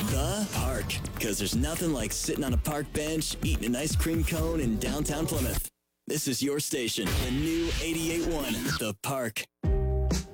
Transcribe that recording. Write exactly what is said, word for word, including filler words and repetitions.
The Park. Because there's nothing like sitting on a park bench, eating an ice cream cone in downtown Plymouth. This is your station, the new eighty-eight point one, The Park.